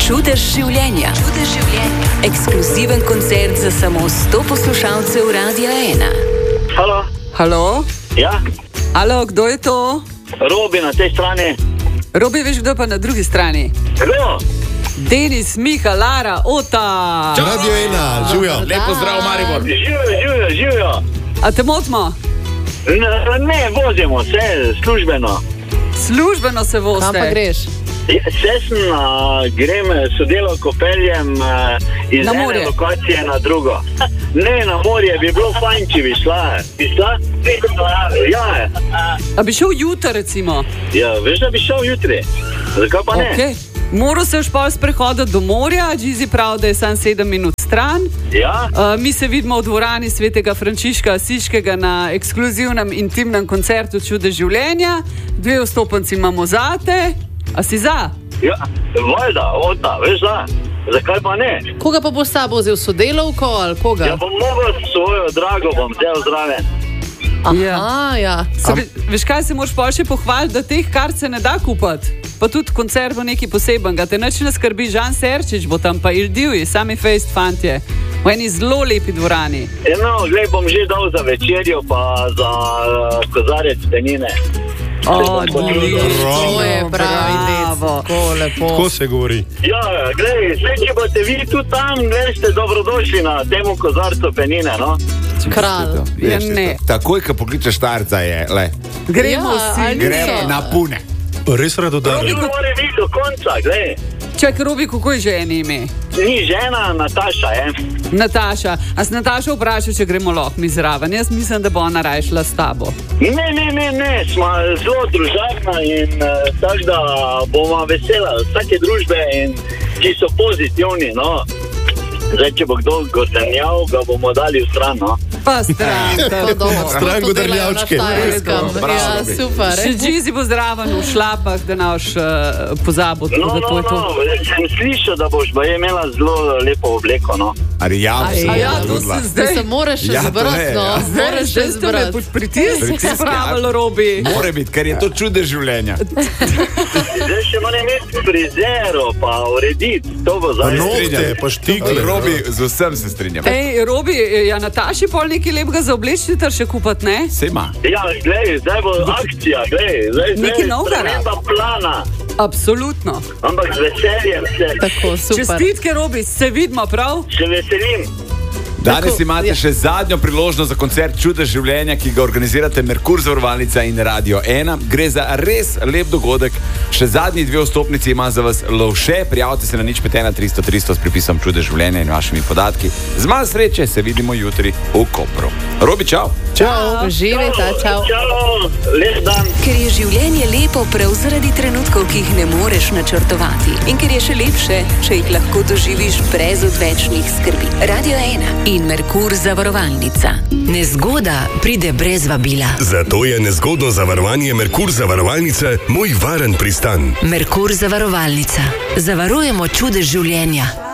Čudež življenja. Ekskluziven koncert za samo 100 poslušalcev Radia 1. Halo? Halo? Ja? Halo, kdo je to? Robi na tej strani. Robi, veš, kdo pa na drugi strani? Kdo? Denis, Miha, Lara, Ota. Radio 1, živijo. Lepo zdrav, Maribor. Živijo. A te motimo? Ne, vozimo se službeno. Službeno se vozite. Kam pa greš? Grem sodelavko peljem iz ene lokacije na drugo. Ne, na morje bi bilo fajn, če bi šla. Bi šla? Ja. A bi šel jutri, recimo? Ja, veš, da bi šel jutri. Zakaj pa ne? Okay. Moral se už pol sprehoditi do morja, Gizi pravi, da je sam 7 minut stran. Ja? Mi se vidimo v dvorani Svetega Frančiška Asiškega na ekskluzivnem intimnem koncertu Čudež življenja. 2 vstopanci imamo zate. A si za? Ja, valjda, Ota, veš da. Zakaj pa ne? Koga pa bo s sabo vzel, sodelavko ali koga? Ja, bom mogel svojo drago, bom vzel zraven. Aha, ja. Veš kaj, se moraš pa še pohvaliti, da teh kart se ne da kupati. Pa tudi koncert bo nekaj posebenega. Te nič ne skrbi, Žan Serčič bo tam, pa Ildivji, sami fejst fantje. V eni zelo lepi dvorani. No, glej, bom že dal za večerjo, pa za kozarec penine. To je pravi dec. Tako lepo. Tako se govori. Ja, glej, če boste vi tudi tam, glej, ste dobrodošli na temu kozarcu penine, no? Kralj. Ja, ne. Takoj, ko pokličeš Štarca, je, le. Gremo vsi. Gremo na pune. Res radodarno. Robi mora biti do konca, glej. Čakaj, Robi, kako je ženi ime? Ni žena, Nataša, Nataša. A s Natašo vprašal, če gremo lahko mi zraven? Jaz mislim, da bo ona raje šla s tabo. Ne, smo zelo družabna in tako da bomo vesela vsake družbe, ki so pozitivni, no. Zdaj, če bo kdo gotenjal, ga bomo dali v stran, no. Pa stran. Stran godrljavčke. Ja, super. Še Gizi bo zraven v šlapah, da naš pozabil. No, sem slišal, da boš imela zelo lepo obleko, no. Ja, to se zdaj. Se moraš še zbrati, no. Moraš še zbrati. Pritisk spravilo, Robi. More biti, ker je to Čudež življenja. Zdaj še moram imeti frizero, pa urediti. To bo zdaj. Nohte, pa štikle. Robi, z vsem se strinjam. Ej, Robi, ja Nataši pol nekaj lepega za oblečiti, ter še kupati, ne? Se ima. Ja, glej, zdaj bo akcija, glej. Nekaj novega. Sprememba plana. Absolutno. Ampak z veseljem se. Tako, super. Čestitke, Robi, se vidimo, prav? Se veselim. Danes imate še zadnjo priložnost za koncert Čudež življenja, ki ga organizirate Merkur zavarovalnica in Radio 1. Gre za res lep dogodek. Še zadnji 2 vstopnici ima za vas Lovše. Prijavite se na 051 300 300 s pripisom Čudež življenja in vašimi podatki. Z malo sreče se vidimo jutri v Kopru. Robi, čau. Čau. Živite, čau. Čau, lep dan. Ker je življenje lepo prav zaradi trenutkov, ki jih ne moreš načrtovati. In ker je še lepše, če jih lahko doživiš brez odvečnih skrbi. Radio 1 in Merkur zavarovalnica. Nezgoda pride brez vabila. Zato je nezgodno zavarovanje Merkur zavarovalnice moj varen pristan. Merkur zavarovalnica. Zavarujemo čudež življenja.